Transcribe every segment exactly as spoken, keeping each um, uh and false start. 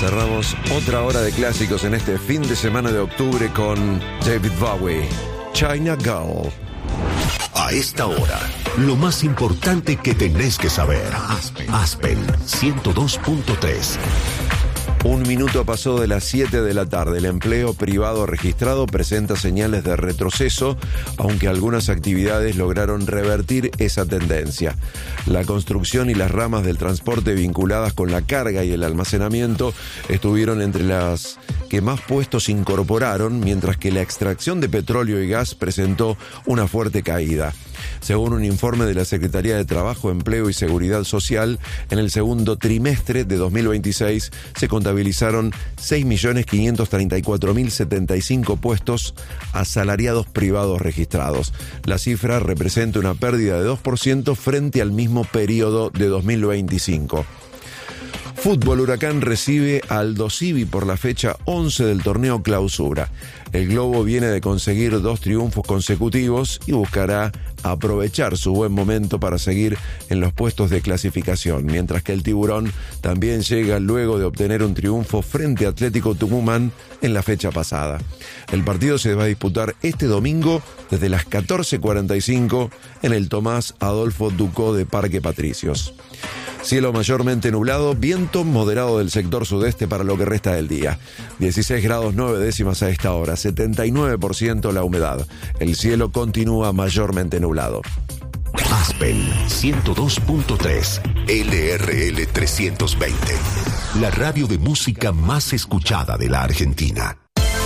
Cerramos otra hora de clásicos en este fin de semana de octubre con David Bowie, China Girl. A esta hora, lo más importante que tenés que saber. Aspen, Aspen ciento dos punto tres. Un minuto pasó de las siete de la tarde. El empleo privado registrado presenta señales de retroceso, aunque algunas actividades lograron revertir esa tendencia. La construcción y las ramas del transporte vinculadas con la carga y el almacenamiento estuvieron entre las que más puestos incorporaron, mientras que la extracción de petróleo y gas presentó una fuerte caída. Según un informe de la Secretaría de Trabajo, Empleo y Seguridad Social, en el segundo trimestre de dos mil veintiséis se contabilizaron seis millones quinientos treinta y cuatro mil setenta y cinco puestos asalariados privados registrados. La cifra representa una pérdida de dos por ciento frente al mismo periodo de dos mil veinticinco. Fútbol, Huracán recibe a Aldo Civi por la fecha once del torneo Clausura. El Globo viene de conseguir dos triunfos consecutivos y buscará aprovechar su buen momento para seguir en los puestos de clasificación, mientras que el Tiburón también llega luego de obtener un triunfo frente a Atlético Tucumán en la fecha pasada. El partido se va a disputar este domingo desde las catorce cuarenta y cinco en el Tomás Adolfo Ducó de Parque Patricios. Cielo mayormente nublado, viento moderado del sector sudeste para lo que resta del día. dieciséis grados nueve décimas a esta hora, setenta y nueve por ciento la humedad. El cielo continúa mayormente nublado. Aspen ciento dos punto tres, L R L trescientos veinte. La radio de música más escuchada de la Argentina.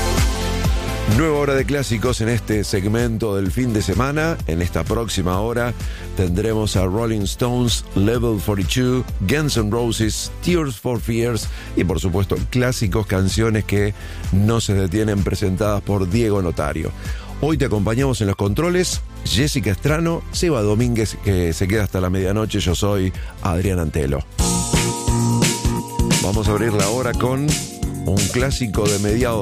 Nueva hora de clásicos en este segmento del fin de semana. En esta próxima hora tendremos a Rolling Stones, Level cuarenta y dos, Guns N' Roses, Tears for Fears y por supuesto clásicos, canciones que no se detienen, presentadas por Diego Notario. Hoy te acompañamos en los controles Jessica Estrano, Seba Domínguez, que se queda hasta la medianoche. Yo soy Adrián Antelo. Vamos a abrir la hora con un clásico de mediados